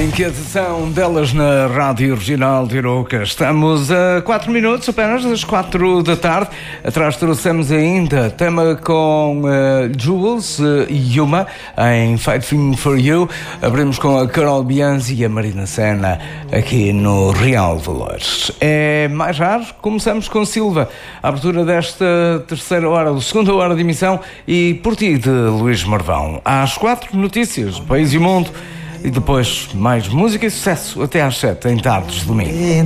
Inquietação delas na Rádio Regional de Arouca. Estamos a 4 minutos apenas das 4 da tarde. Atrás trouxemos ainda tema com Jules e Yuma em Fighting for You. Abrimos com a Carol Bianzi e a Marina Senna aqui no Real Valores. É mais raro. Começamos com Silva, a abertura desta terceira hora, segunda hora de emissão, e por ti de Luís Marvão. Às 4, notícias, País e Mundo. E depois mais música e sucesso até às 7 em tardes de domingo.